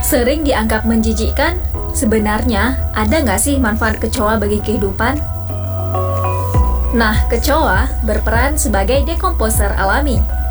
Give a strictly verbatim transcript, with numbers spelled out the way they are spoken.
Sering dianggap menjijikkan, sebenarnya ada nggak sih manfaat kecoa bagi kehidupan? Nah, kecoa berperan sebagai dekomposer alami.